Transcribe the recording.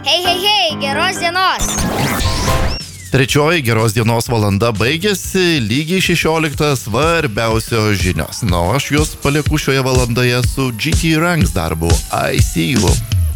Hei, geros dienos. Trečioji geros dienos valanda baigėsi, lygiai 16 svarbiausios žinios. Na, aš jūs palieku šioje valandoje su GT Ranks darbu I See You.